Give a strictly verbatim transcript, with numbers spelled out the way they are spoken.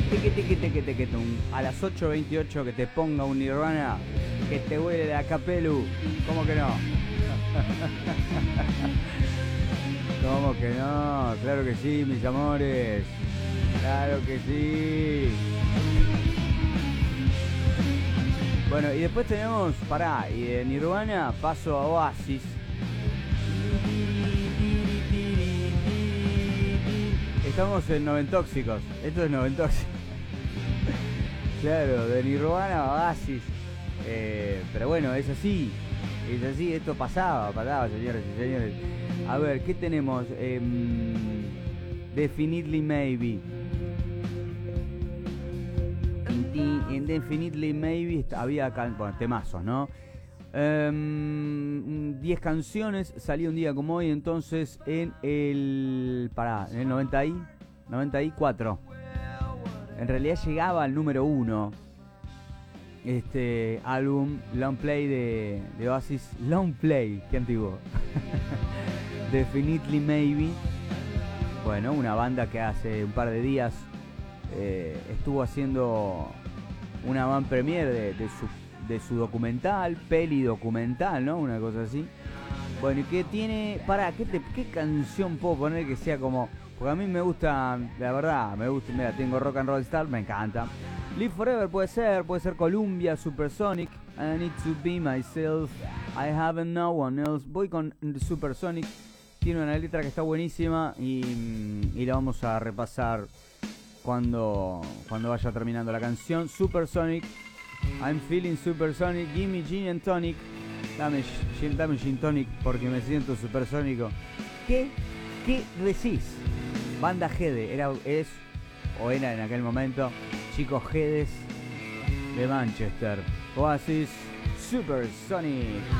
Tiqui, tiqui, tiqui, tiqui, tum. A las ocho veintiocho que te ponga un Nirvana que te huele la capelu. ¿Cómo que no? ¿Cómo que no? Claro que sí, mis amores. Claro que sí. Bueno, y después tenemos, pará, y de Nirvana paso a Oasis. Estamos en Noventóxicos. Esto es Noventóxicos. Claro, de Nirvana a Oasis. Eh, pero bueno, es así. Es así, esto pasaba, pasaba, señores y señores. A ver, ¿qué tenemos? Eh, Definitely Maybe. En Definitely Maybe había bueno, temazos, ¿no? Um, diez canciones, salió un día como hoy, entonces en el. Pará, en el noventa y, noventa y cuatro. En realidad llegaba al número uno. Este álbum Long Play de, de Oasis. Long Play, qué antiguo. Definitely Maybe. Bueno, una banda que hace un par de días eh, estuvo haciendo una van premiere de, de, su, de su documental, peli documental, ¿no? Una cosa así. Bueno, y que tiene... Pará, ¿qué, te, ¿qué canción puedo poner que sea como...? Porque a mí me gusta, la verdad, me gusta, mira, tengo Rock and Roll Star, me encanta. Live Forever puede ser, puede ser Columbia, Supersonic, I Need to Be Myself, I Haven't No One Else. Voy con Supersonic, tiene una letra que está buenísima y, y la vamos a repasar cuando, cuando vaya terminando la canción. Supersonic, I'm feeling supersonic, give me gin and tonic. Dame, dame gin tonic porque me siento supersónico. ¿Qué? ¿Qué decís? Banda Gede, era, es, o era en aquel momento, chicos Gedes de Manchester. Oasis, Supersonic.